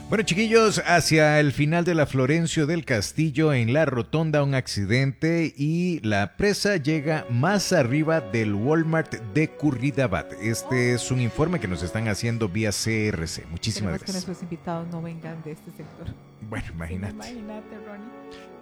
Bueno, chiquillos, hacia el final de la Florencio del Castillo, en la rotonda, un accidente y la presa llega más arriba del Walmart de Curridabat. Este es un informe que nos están haciendo vía CRC. Muchísimas Esperemos que gracias. nuestros invitados no vengan de este sector. Bueno, imagínate. Imagínate, Ronnie.